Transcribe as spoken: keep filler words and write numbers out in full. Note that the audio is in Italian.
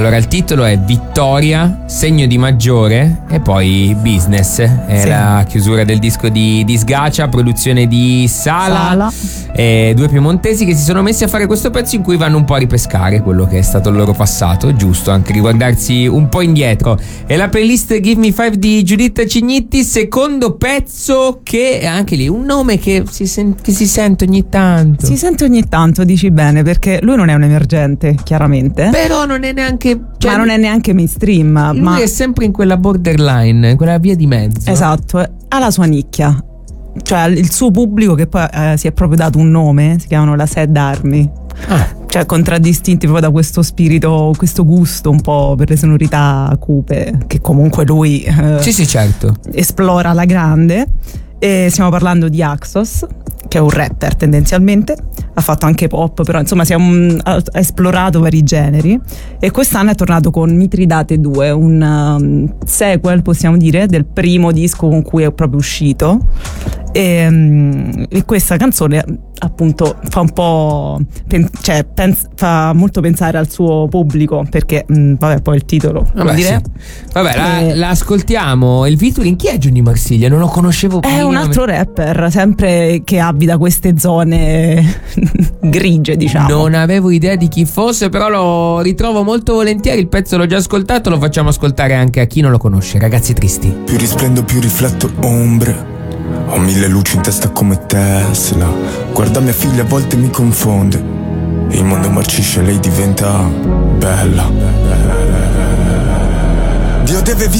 Allora il titolo è Vittoria, segno di maggiore e poi Business. È sì. la chiusura del disco di, di Sgacia, produzione di Sala, Sala. E due piemontesi che si sono messi a fare questo pezzo in cui vanno un po' a ripescare quello che è stato il loro passato. Giusto anche riguardarsi un po' indietro. E la playlist Give Me Five di Giuditta Cignitti, secondo pezzo che anche lì un nome che si, sen- che si sente ogni tanto. Si sente ogni tanto, dici bene, perché lui non è un emergente, chiaramente. Però non è neanche, cioè, ma non è neanche mainstream. Lui ma è sempre in quella borderline, in quella via di mezzo. Esatto, ha la sua nicchia. Cioè il suo pubblico che poi eh, si è proprio dato un nome, si chiamano la Sad Army. Ah. Cioè contraddistinti proprio da questo spirito, questo gusto un po' per le sonorità cupe che comunque lui eh, sì sì certo esplora alla grande. E stiamo parlando di Axos, che è un rapper tendenzialmente, ha fatto anche pop, però insomma si è un, ha esplorato vari generi, e quest'anno è tornato con Mitridate due, un um, sequel possiamo dire del primo disco con cui è proprio uscito. E, um, e questa canzone appunto fa un po' pen- cioè pens- fa molto pensare al suo pubblico, perché mh, vabbè poi il titolo vabbè, dire. Sì. vabbè la, e... la ascoltiamo. Il featuring chi è? Johnny Marsiglia? Non lo conoscevo prima. È un altro rapper sempre che abita queste zone grigie, diciamo. Non avevo idea di chi fosse, però lo ritrovo molto volentieri. Il pezzo l'ho già ascoltato, lo facciamo ascoltare anche a chi non lo conosce. Ragazzi tristi. Più risplendo più rifletto ombre, ho mille luci in testa come Tesla. Guarda mia figlia, a volte mi confonde. Il mondo marcisce, lei diventa bella. Dio deve